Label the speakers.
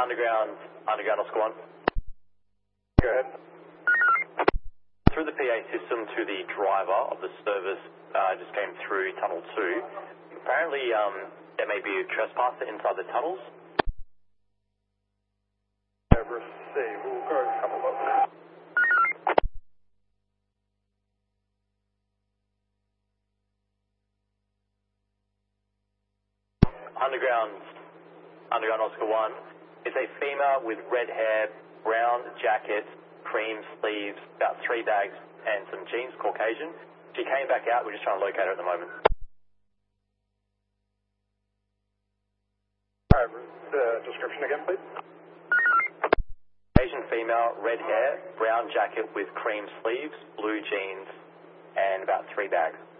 Speaker 1: Underground Oscar 1.
Speaker 2: Go ahead.
Speaker 1: Through the PA system to the driver of the service, just came through Tunnel 2. Apparently, there may be a trespasser inside the tunnels.
Speaker 2: Receive. We'll go have a look.
Speaker 1: Underground Oscar 1. It's a female with red hair, brown jacket, cream sleeves, about 3 bags, and some jeans, Caucasian. She came back out. We're just trying to locate her at the moment.
Speaker 2: Description again, please.
Speaker 1: Asian female, red hair, brown jacket with cream sleeves, blue jeans, and about 3 bags.